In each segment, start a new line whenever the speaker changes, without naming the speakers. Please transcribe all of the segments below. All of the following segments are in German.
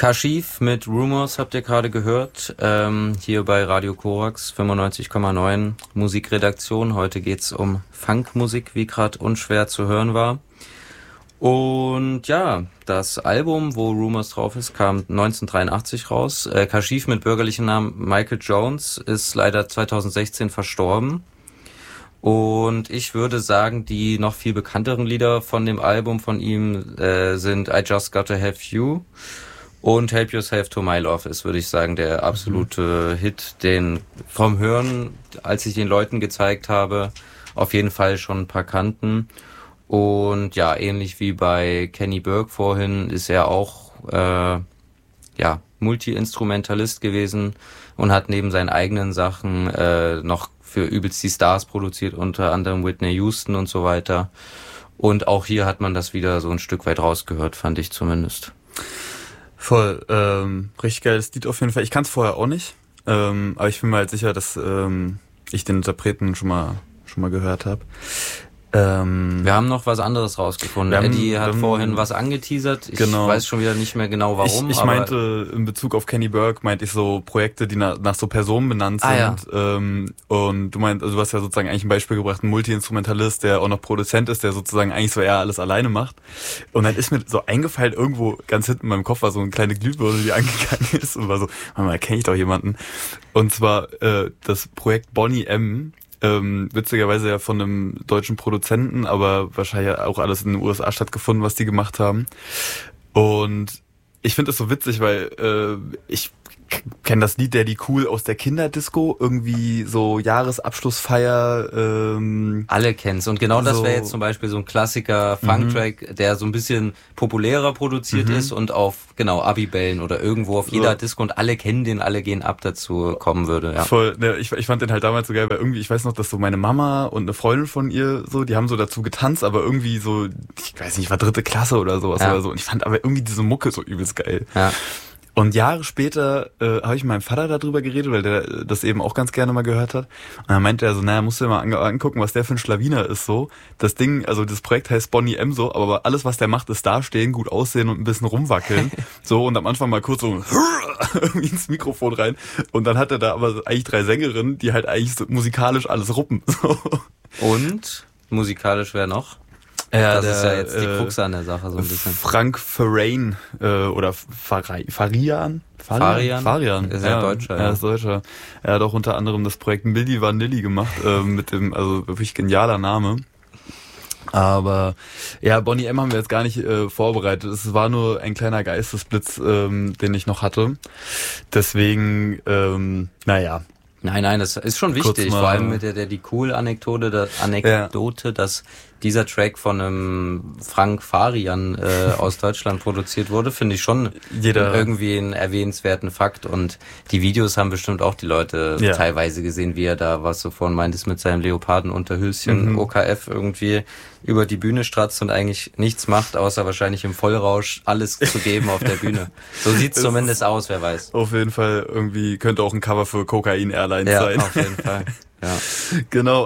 Kashif mit Rumors habt ihr gerade gehört, hier bei Radio Korax 95,9 Musikredaktion. Heute geht's um Funkmusik, wie gerade unschwer zu hören war. Und ja, das Album, wo Rumors drauf ist, kam 1983 raus. Kashif mit bürgerlichem Namen Michael Jones ist leider 2016 verstorben. Und ich würde sagen, die noch viel bekannteren Lieder von dem Album von ihm sind I Just Gotta Have You und Help Yourself to My Love ist, würde ich sagen, der absolute Hit, den vom Hören, als ich den Leuten gezeigt habe, auf jeden Fall schon ein paar kannten. Und ja, ähnlich wie bei Kenny Burke vorhin ist er auch Multi-Instrumentalist gewesen und hat neben seinen eigenen Sachen noch für übelst die Stars produziert, unter anderem Whitney Houston und so weiter. Und auch hier hat man das wieder so ein Stück weit rausgehört, fand ich zumindest.
Voll, richtig geiles Lied auf jeden Fall. Ich kann's vorher auch nicht, aber ich bin mir halt sicher, dass ich den Interpreten schon mal gehört habe.
Wir haben noch was anderes rausgefunden. Eddie hat vorhin was angeteasert. Ich weiß schon wieder nicht mehr genau warum.
Ich meinte in Bezug auf Kenny Burke, meinte ich so Projekte, die nach so Personen benannt sind.
Ja.
Und du hast ja sozusagen eigentlich ein Beispiel gebracht, ein Multi-Instrumentalist, der auch noch Produzent ist, der sozusagen eigentlich so eher alles alleine macht. Und dann ist mir so eingefallen, irgendwo ganz hinten in meinem Kopf war so eine kleine Glühbirne, die angegangen ist und war so, da kenne ich doch jemanden. Und zwar das Projekt Boney M., witzigerweise ja von einem deutschen Produzenten, aber wahrscheinlich auch alles in den USA stattgefunden, was die gemacht haben. Und ich finde das so witzig, weil ich kenne das Lied Daddy Cool aus der Kinderdisco, irgendwie so Jahresabschlussfeier.
Alle kennen's. Und genau das wäre jetzt zum Beispiel so ein Klassiker Funk-Track, der so ein bisschen populärer produziert ist und auf Abibellen oder irgendwo auf jeder Disco und alle kennen den, alle gehen ab dazu kommen würde. Ja.
Voll. Ne, ich fand den halt damals so geil, weil irgendwie, ich weiß noch, dass so meine Mama und eine Freundin von ihr so, die haben so dazu getanzt, aber irgendwie so, ich weiß nicht, war 3. Klasse oder sowas oder so. Und ich fand aber irgendwie diese Mucke so übelst geil.
Ja.
Und Jahre später habe ich mit meinem Vater darüber geredet, weil der das eben auch ganz gerne mal gehört hat. Und dann meinte er so, musst du dir mal angucken, was der für ein Schlawiner ist so. Das Ding, also das Projekt heißt Boney M so, aber alles, was der macht, ist dastehen, gut aussehen und ein bisschen rumwackeln. So, und am Anfang mal kurz so irgendwie ins Mikrofon rein. Und dann hat er da aber eigentlich 3 Sängerinnen, die halt eigentlich so musikalisch alles ruppen. So.
Und musikalisch wer noch? Ja, das ist ja jetzt die Krux an der Sache so ein bisschen.
Frank Farian oder Farian?
Ist ja Deutscher.
Ja, ist Deutscher. Er hat auch unter anderem das Projekt Milli Vanilli gemacht, mit dem, also wirklich genialer Name. Aber ja, Boney M haben wir jetzt gar nicht vorbereitet. Es war nur ein kleiner Geistesblitz, den ich noch hatte. Deswegen, naja.
Nein, das ist schon wichtig, vor allem mit der die cool Anekdote, dass dieser Track von einem Frank Farian aus Deutschland produziert wurde, finde ich schon irgendwie einen erwähnenswerten Fakt. Und die Videos haben bestimmt auch die Leute teilweise gesehen, wie er da, was du vorhin meintest, mit seinem Leopardenunterhöschen OKF irgendwie über die Bühne stratzt und eigentlich nichts macht, außer wahrscheinlich im Vollrausch alles zu geben auf der Bühne. So sieht's zumindest aus, wer weiß.
Auf jeden Fall irgendwie könnte auch ein Cover für Cocaine Airlines sein.
Ja, auf jeden Fall. Ja.
Genau.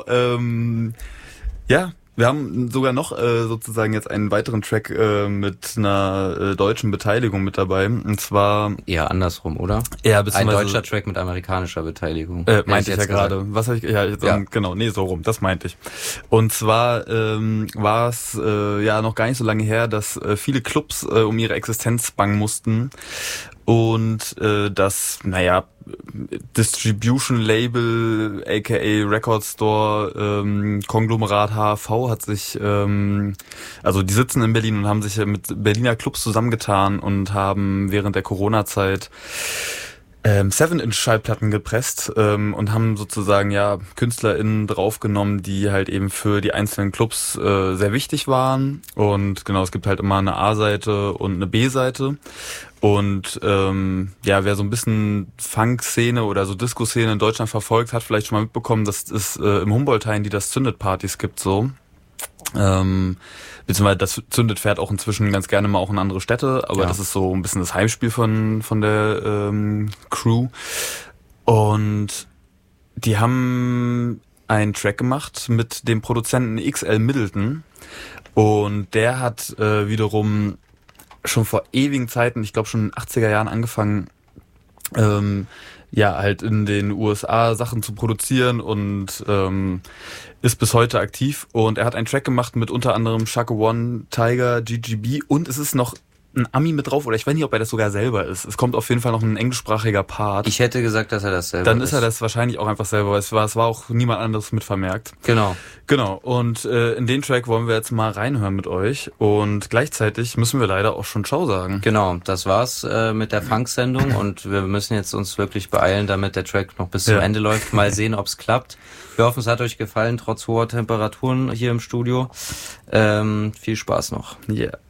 Wir haben sogar noch sozusagen jetzt einen weiteren Track mit einer deutschen Beteiligung mit dabei. Und zwar
eher andersrum, oder?
Ja,
ein deutscher Track mit amerikanischer Beteiligung.
Meinte ich ja gerade. Was habe ich? Genau, so rum. Das meinte ich. Und zwar war es noch gar nicht so lange her, dass viele Clubs um ihre Existenz bangen mussten. Und das, Distribution Label, aka Record Store, Konglomerat HAV hat sich, also die sitzen in Berlin und haben sich mit Berliner Clubs zusammengetan und haben während der Corona-Zeit 7-Inch-Schallplatten gepresst und haben sozusagen KünstlerInnen draufgenommen, die halt eben für die einzelnen Clubs sehr wichtig waren. Und genau, es gibt halt immer eine A-Seite und eine B-Seite. Und wer so ein bisschen Funk-Szene oder so Disco-Szene in Deutschland verfolgt, hat vielleicht schon mal mitbekommen, dass es im Humboldt-Hain die das Zündet-Partys gibt so. Beziehungsweise das Zündet fährt auch inzwischen ganz gerne mal auch in andere Städte, aber das ist so ein bisschen das Heimspiel von der Crew. Und die haben einen Track gemacht mit dem Produzenten XL Middleton und der hat wiederum schon vor ewigen Zeiten, ich glaube schon in den 80er Jahren angefangen, halt in den USA Sachen zu produzieren und ist bis heute aktiv. Und er hat einen Track gemacht mit unter anderem Shaka One, Tiger, GGB und es ist noch ein Ami mit drauf, oder ich weiß nicht, ob er das sogar selber ist. Es kommt auf jeden Fall noch ein englischsprachiger Part.
Ich hätte gesagt, dass er das selber ist.
Dann ist er das wahrscheinlich auch einfach selber. Es war auch niemand anderes mit vermerkt.
Genau.
Und in den Track wollen wir jetzt mal reinhören mit euch. Und gleichzeitig müssen wir leider auch schon Ciao sagen.
Genau, das war's mit der Funk-Sendung und wir müssen jetzt uns wirklich beeilen, damit der Track noch bis zum Ende läuft. Mal sehen, ob's klappt. Wir hoffen, es hat euch gefallen, trotz hoher Temperaturen hier im Studio. Viel Spaß noch.
Yeah.